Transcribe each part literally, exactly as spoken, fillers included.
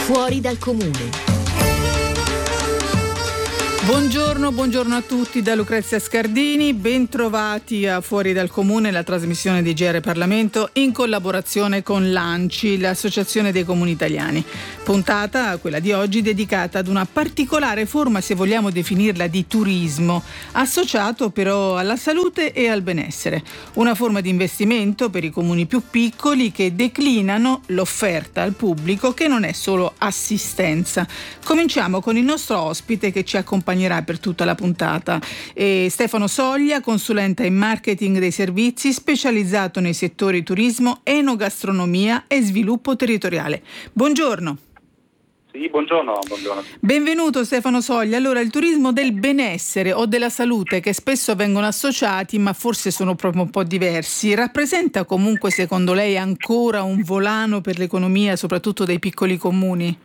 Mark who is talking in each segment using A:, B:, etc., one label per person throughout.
A: Fuori dal comune.
B: Buongiorno, buongiorno a tutti da Lucrezia Scardini, bentrovati a Fuori dal Comune, la trasmissione di G R Parlamento in collaborazione con l'ANCI, l'Associazione dei Comuni Italiani. Puntata, quella di oggi, dedicata ad una particolare forma, se vogliamo definirla, di turismo, associato però alla salute e al benessere. Una forma di investimento per i comuni più piccoli che declinano l'offerta al pubblico, che non è solo assistenza. Cominciamo con il nostro ospite che ci accompagnerà per tutta la puntata. E Stefano Soglia, consulente in marketing dei servizi, specializzato nei settori turismo, enogastronomia e sviluppo territoriale. Buongiorno.
C: Sì, buongiorno, buongiorno.
B: Benvenuto Stefano Soglia. Allora, il turismo del benessere o della salute, che spesso vengono associati ma forse sono proprio un po' diversi, rappresenta comunque secondo lei ancora un volano per l'economia, soprattutto dei piccoli comuni?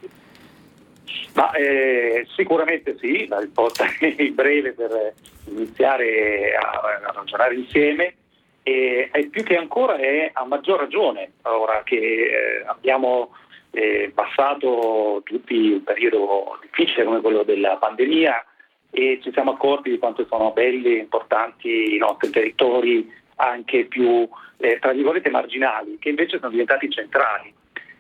C: Ma eh, sicuramente sì, la risposta è breve per iniziare a, a ragionare insieme, e, e più che ancora è a maggior ragione ora che eh, abbiamo eh, passato tutti un periodo difficile come quello della pandemia e ci siamo accorti di quanto sono belli e importanti i nostri territori, anche più eh, tra virgolette marginali, che invece sono diventati centrali.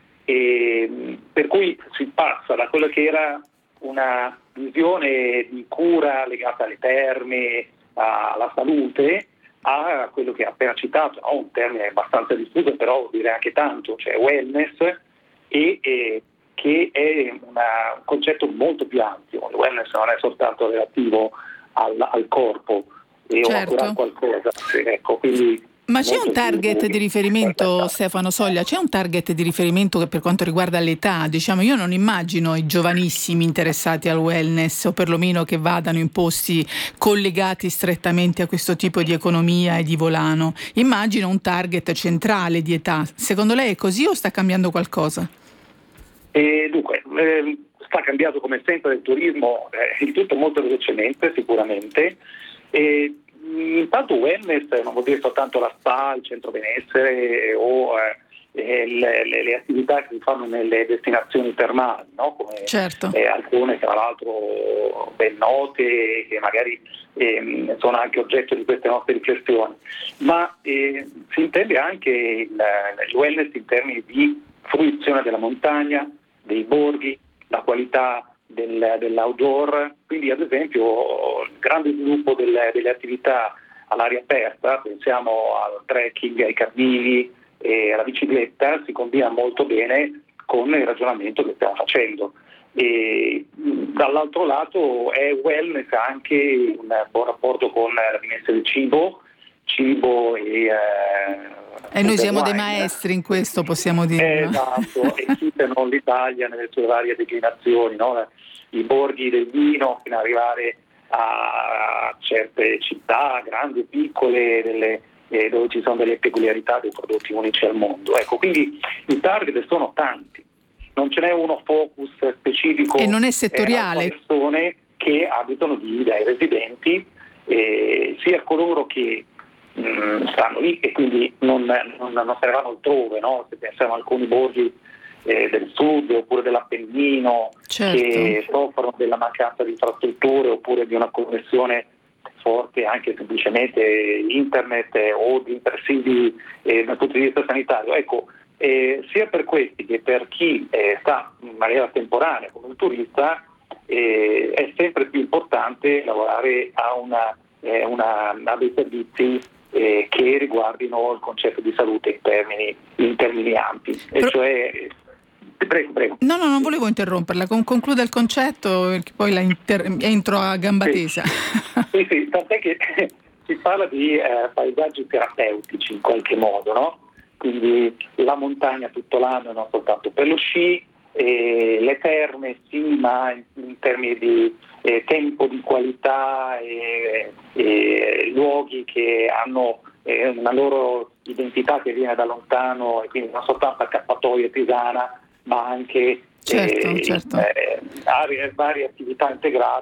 C: E per cui si passa da quello che era una visione di cura legata alle terme, alla salute, a quello che ha appena citato, no? Un termine abbastanza diffuso, però vuol dire anche tanto, cioè wellness, e, e che è una, un concetto molto più ampio. Il wellness non è soltanto relativo al, al corpo e certo. o a curare qualcosa, ecco, quindi.
B: Ma c'è un target di riferimento, Stefano Soglia, c'è un target di riferimento che per quanto riguarda l'età, diciamo, io non immagino i giovanissimi interessati al wellness o perlomeno che vadano in posti collegati strettamente a questo tipo di economia e di volano. Immagino un target centrale di età. Secondo lei è così o sta cambiando qualcosa?
C: E dunque, eh, sta cambiando come sempre il turismo, eh, il tutto molto velocemente sicuramente. E, Intanto wellness non vuol dire soltanto la spa, il centro benessere o eh, le, le, le attività che si fanno nelle destinazioni termali, no? Come
B: certo.
C: eh, alcune tra l'altro ben note che magari eh, sono anche oggetto di queste nostre riflessioni, ma eh, si intende anche il, il wellness in termini di fruizione della montagna, dei borghi, la qualità Del, dell'outdoor, quindi ad esempio il grande sviluppo delle, delle attività all'aria aperta, pensiamo al trekking, ai cammini e alla bicicletta, si combina molto bene con il ragionamento che stiamo facendo. E dall'altro lato è wellness anche un buon rapporto con la dimensione del cibo, cibo e
B: eh, E noi siamo wine. Dei maestri in questo, possiamo dire.
C: Eh, esatto, e chi se non l'Italia nelle sue varie declinazioni, no? I borghi del vino fino ad arrivare a certe città, grandi e piccole, delle, eh, dove ci sono delle peculiarità dei prodotti unici al mondo. Ecco, quindi i target sono tanti, non ce n'è uno focus specifico.
B: E non è settoriale.
C: Eh, persone che abitano lì, dai residenti, eh, sia coloro che stanno lì e quindi non, non, non se ne vanno altrove, no? Se pensiamo a alcuni borghi eh, del sud oppure dell'Appennino, certo. che soffrono della mancanza di infrastrutture oppure di una connessione forte anche semplicemente internet eh, o di presidi eh, dal punto di vista sanitario. Ecco, eh, sia per questi che per chi eh, sta in maniera temporanea come un turista eh, è sempre più importante lavorare a una, eh, una a dei servizi Eh, che riguardino il concetto di salute in termini, in termini ampi, e
B: Però...
C: cioè prego, prego.
B: No, no, non volevo interromperla, Con- concluda il concetto perché poi la inter- entro a gamba
C: sì.
B: tesa.
C: Sì, sì, tant'è che si parla di eh, paesaggi terapeutici in qualche modo, no? Quindi la montagna tutto l'anno, non soltanto per lo sci, eh, le terme sì, ma in, in termini di eh, tempo di qualità e, e luoghi che hanno eh, una loro identità che viene da lontano, e quindi non soltanto accappatoio e tisana, ma anche
B: certo,
C: eh,
B: certo.
C: Eh, varie, varie attività integrate che si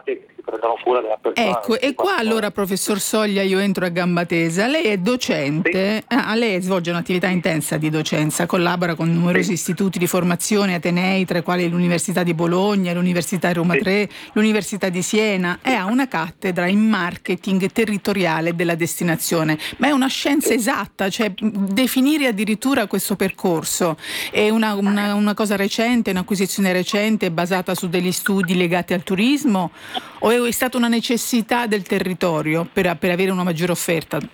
C: prendono cura della persona.
B: Ecco, e qua allora, professor Soglia, io entro a gamba tesa. Lei è docente, sì. ah, lei svolge un'attività intensa di docenza, collabora con numerosi sì. istituti di formazione, atenei, tra i quali l'Università di Bologna, l'Università Roma sì. tre, l'Università di Siena, e ha una cattedra in marketing territoriale della destinazione. Ma è una scienza esatta, cioè definire addirittura questo percorso è una, una, una cosa recente, un'acquisizione recente basata su degli studi legati al turismo, o è stata una necessità del territorio per, per avere una maggiore offerta?